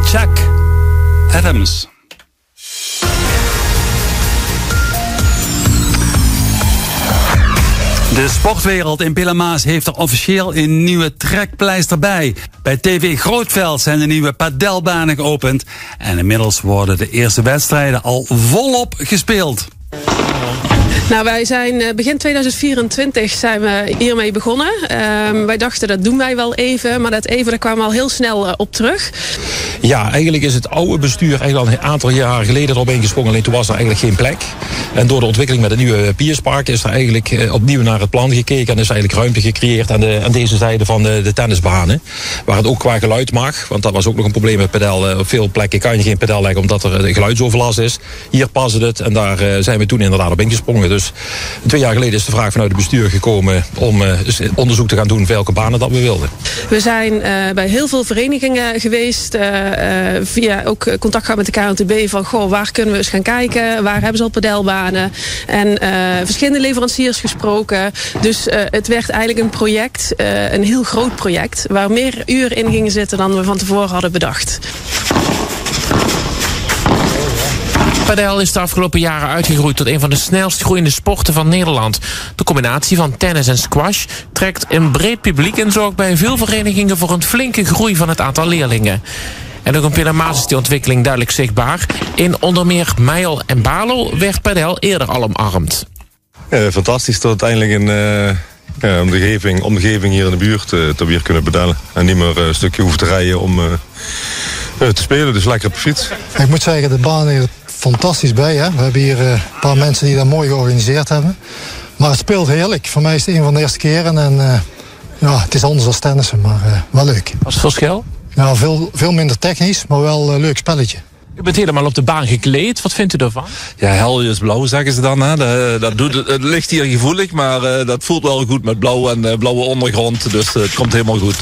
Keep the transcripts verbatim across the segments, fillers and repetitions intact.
Chuck Adams. De sportwereld in Pietermaas heeft er officieel een nieuwe trekpleister bij. Bij T V Grootveld zijn de nieuwe padelbanen geopend. En inmiddels worden de eerste wedstrijden al volop gespeeld. Nou, wij zijn begin tweeduizend vierentwintig zijn we hiermee begonnen. Uh, wij dachten dat doen wij wel even, maar dat even daar kwamen we al heel snel uh, op terug. Ja, eigenlijk is het oude bestuur eigenlijk al een aantal jaar geleden erop ingesprongen. Alleen toen was er eigenlijk geen plek. En door de ontwikkeling met het nieuwe Pierspark is er eigenlijk uh, opnieuw naar het plan gekeken. En is er eigenlijk ruimte gecreëerd aan, de, aan deze zijde van de, de tennisbanen. Waar het ook qua geluid mag. Want dat was ook nog een probleem met padel. Uh, op veel plekken kan je geen padel leggen omdat er uh, geluidsoverlast is. Hier past het en daar uh, zijn we toen inderdaad op ingesprongen. Dus twee jaar geleden is de vraag vanuit het bestuur gekomen om uh, onderzoek te gaan doen welke banen dat we wilden. We zijn uh, bij heel veel verenigingen geweest. Uh, uh, via ook contact gehad met de K N T B van goh, waar kunnen we eens gaan kijken? Waar hebben ze al padelbanen? En uh, verschillende leveranciers gesproken. Dus uh, het werd eigenlijk een project, uh, een heel groot project, waar meer uren in gingen zitten dan we van tevoren hadden bedacht. Padel is de afgelopen jaren uitgegroeid tot een van de snelst groeiende sporten van Nederland. De combinatie van tennis en squash trekt een breed publiek en zorgt bij veel verenigingen voor een flinke groei van het aantal leerlingen. En ook in Pietermaas is die ontwikkeling duidelijk zichtbaar. In onder meer Meijel en Balo werd padel eerder al omarmd. Ja, fantastisch dat uiteindelijk een uh, ja, omgeving, omgeving hier in de buurt uh, te weer kunnen padellen. En niet meer een stukje hoeven te rijden om uh, uh, te spelen, dus lekker op de fiets. Ik moet zeggen, de baan is fantastisch bij. Hè? We hebben hier uh, een paar mensen die dat mooi georganiseerd hebben. Maar het speelt heerlijk. Voor mij is het een van de eerste keren. En uh, ja, het is anders dan tennissen, maar uh, wel leuk. Wat is het verschil? Ja, veel, veel minder technisch, maar wel een leuk spelletje. U bent helemaal op de baan gekleed. Wat vindt u ervan? Ja, hel is blauw, zeggen ze dan. Hè. Dat, dat doet, het ligt hier gevoelig, maar uh, dat voelt wel goed met blauw en uh, blauwe ondergrond. Dus uh, het komt helemaal goed.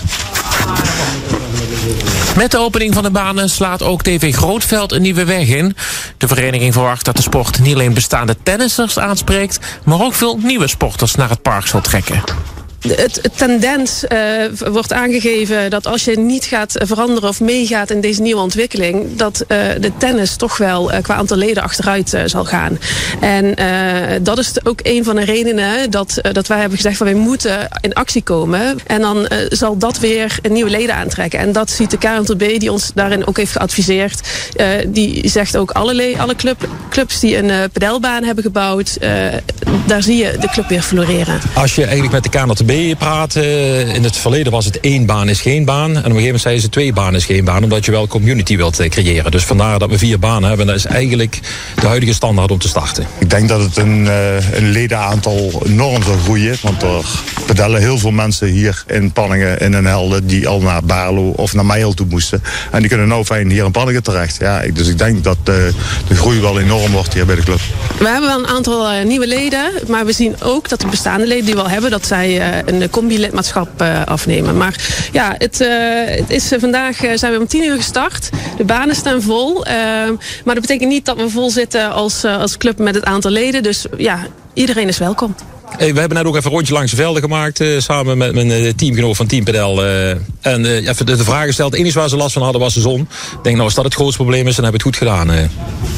Met de opening van de banen slaat ook T V Grootveld een nieuwe weg in. De vereniging verwacht dat de sport niet alleen bestaande tennissers aanspreekt, maar ook veel nieuwe sporters naar het park zal trekken. Het, het tendens uh, wordt aangegeven dat als je niet gaat veranderen of meegaat in deze nieuwe ontwikkeling, dat uh, de tennis toch wel uh, qua aantal leden achteruit uh, zal gaan. En uh, dat is ook een van de redenen dat, uh, dat wij hebben gezegd van wij moeten in actie komen. En dan uh, zal dat weer nieuwe leden aantrekken. En dat ziet de K N T B die ons daarin ook heeft geadviseerd. Uh, die zegt ook alle, le- alle club, clubs die een uh, padelbaan hebben gebouwd, uh, daar zie je de club weer floreren. Als je eigenlijk met de K N T B praat, uh, in het verleden was het één baan is geen baan. En op een gegeven moment zeiden ze twee banen is geen baan, omdat je wel community wilt uh, creëren. Dus vandaar dat we vier banen hebben. En dat is eigenlijk de huidige standaard om te starten. Ik denk dat het een, uh, een ledenaantal enorm zal groeien. Want er padellen heel veel mensen hier in Panningen, in Den Helder, die al naar Baarlo of naar Meijel toe moesten. En die kunnen nou fijn hier in Panningen terecht. Ja, ik, dus ik denk dat uh, de groei wel enorm wordt hier bij de club. We hebben wel een aantal uh, nieuwe leden, maar we zien ook dat de bestaande leden die we al hebben, dat zij uh, een combi-lidmaatschap uh, afnemen. Maar ja, het, uh, het is uh, vandaag uh, zijn we om tien uur gestart. De banen staan vol. Uh, maar dat betekent niet dat we vol zitten als, uh, als club met het aantal leden. Dus ja, iedereen is welkom. Hey, we hebben net ook even een rondje langs de velden gemaakt. Uh, samen met mijn uh, teamgenoot van Team Padel. Uh, en uh, even de, de vraag gesteld. Het enige waar ze last van hadden was de zon. Ik denk nou, als dat het grootste probleem is, dan hebben we het goed gedaan. Uh.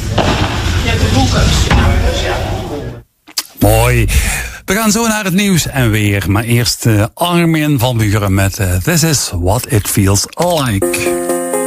Mooi. We gaan zo naar het nieuws en weer. Maar eerst uh, Armin van Buuren met uh, This is what it feels like.